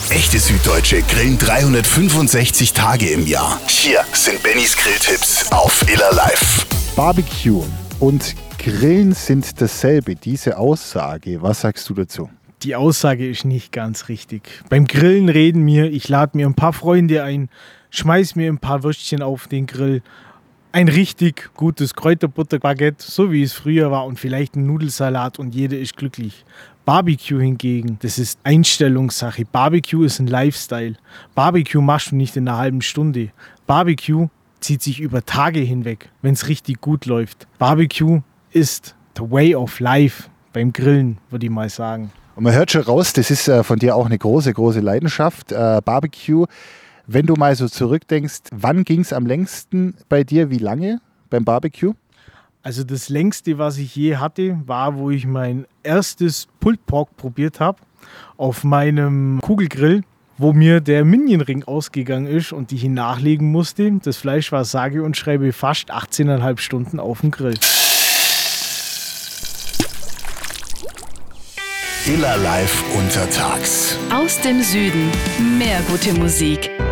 Echte Süddeutsche grillen 365 Tage im Jahr. Hier sind Bennys Grilltipps auf Iller Live. Barbecue und Grillen sind dasselbe. Diese Aussage, was sagst du dazu? Die Aussage ist nicht ganz richtig. Beim Grillen reden wir, ich lade mir ein paar Freunde ein, schmeiß mir ein paar Würstchen auf den Grill, ein richtig gutes Kräuterbutterbaguette, so wie es früher war, und vielleicht ein Nudelsalat und jeder ist glücklich. Barbecue hingegen, das ist Einstellungssache. Barbecue ist ein Lifestyle. Barbecue machst du nicht in einer halben Stunde. Barbecue zieht sich über Tage hinweg, wenn es richtig gut läuft. Barbecue ist the way of life beim Grillen, würde ich mal sagen. Und man hört schon raus, das ist von dir auch eine große, große Leidenschaft, Barbecue. Wenn du mal so zurückdenkst, wann ging es am längsten bei dir? Wie lange beim Barbecue? Also das längste, was ich je hatte, war, wo ich mein erstes Pulled Pork probiert habe auf meinem Kugelgrill, wo mir der Minionring ausgegangen ist und ich ihn nachlegen musste. Das Fleisch war sage und schreibe fast 18,5 Stunden auf dem Grill. Iller Live untertags. Aus dem Süden mehr gute Musik.